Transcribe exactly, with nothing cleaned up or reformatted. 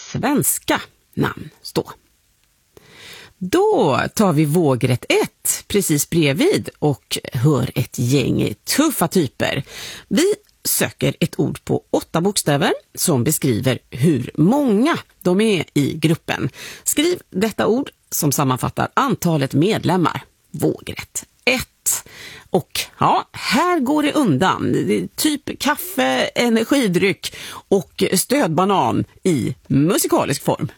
svenska namn stå. Då tar vi vågrätt ett precis bredvid och hör ett gäng tuffa typer. Vi söker ett ord på åtta bokstäver som beskriver hur många de är i gruppen. Skriv detta ord som sammanfattar antalet medlemmar. Vågrätt ett. Och ja, här går det undan. Typ kaffe, energidryck och stödbanan i musikalisk form.